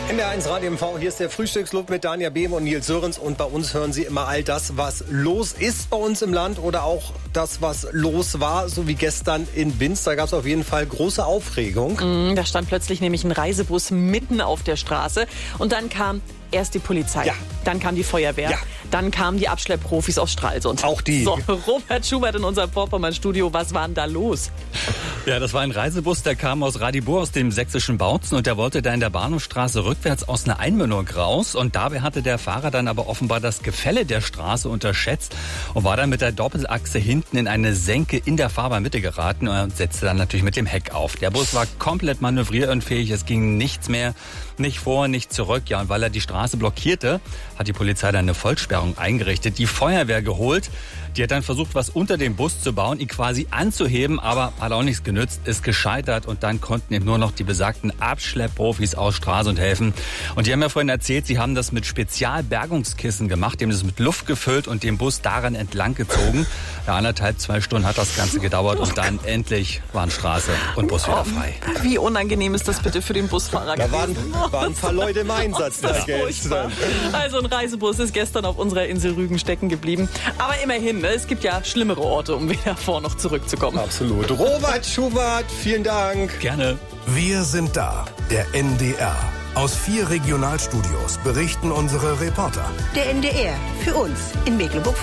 In der 1 Radio MV, hier ist der Frühstücksclub mit Dania Behm und Nils Sörens. Und bei uns hören Sie immer all das, was los ist bei uns im Land oder auch das, was los war, so wie gestern in Binz. Da gab es auf jeden Fall große Aufregung. Da stand plötzlich nämlich ein Reisebus mitten auf der Straße und dann kam erst die Polizei, dann kam die Feuerwehr, dann kamen die Abschleppprofis aus Stralsund. Auch die. So, Robert Schubert in unserem Vorpommern-Studio, was war denn da los? Ja, das war ein Reisebus, der kam aus Radibor, aus dem sächsischen Bautzen, und der wollte da in der Bahnhofstraße rückwärts aus einer Einmündung raus, und dabei hatte der Fahrer dann aber offenbar das Gefälle der Straße unterschätzt und war dann mit der Doppelachse hinten in eine Senke in der Fahrbahnmitte geraten und setzte dann natürlich mit dem Heck auf. Der Bus war komplett manövrierunfähig, es ging nichts mehr, nicht vor, nicht zurück. Ja, und weil er die Straße blockierte, hat die Polizei dann eine Vollsperrung eingerichtet, die Feuerwehr geholt. Die hat dann versucht, was unter dem Bus zu bauen, ihn quasi anzuheben, aber hat auch nichts genützt, ist gescheitert, und dann konnten eben nur noch die besagten Abschleppprofis aus Stralsund helfen. Und die haben ja vorhin erzählt, sie haben das mit Spezialbergungskissen gemacht, die haben das mit Luft gefüllt und den Bus daran entlang gezogen. Ja, 1,5-2 Stunden hat das Ganze gedauert und dann endlich waren Straße und Bus wieder frei. Wie unangenehm ist das bitte für den Busfahrer Da gewesen? waren ein paar Leute im Einsatz da gestern. Also ein Reisebus ist gestern auf unserer Insel Rügen stecken geblieben. Aber immerhin, es gibt ja schlimmere Orte, um weder vor noch zurückzukommen. Absolut. Robert Schubert, vielen Dank. Gerne. Wir sind da, der NDR. Aus 4 Regionalstudios berichten unsere Reporter. Der NDR, für uns in Mecklenburg-Vorpommern.